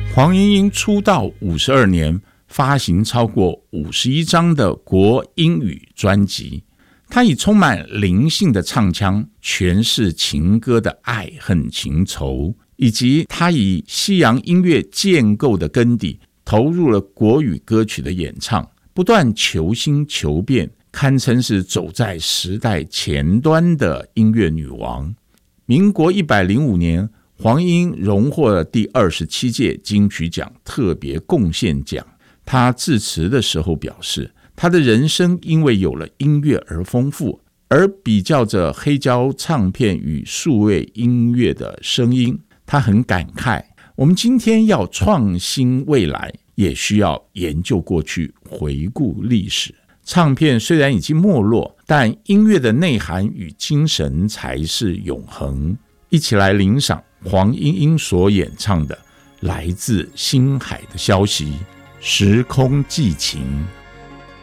黄莺莺出道52年，发行超过51张的国英语专辑。她以充满灵性的唱腔诠释情歌的爱恨情仇，以及她以西洋音乐建构的根底投入了国语歌曲的演唱，不断求新求变，堪称是走在时代前端的音乐女王。民国105年，黄莺莺荣获了第27届金曲奖特别贡献奖。她致辞的时候表示，她的人生因为有了音乐而丰富，而比较着黑胶唱片与数位音乐的声音，她很感慨，我们今天要创新未来，也需要研究过去，回顾历史。唱片虽然已经没落，但音乐的内涵与精神才是永恒。一起来领赏黄莺莺所演唱的《来自星海的消息》，时空寄情。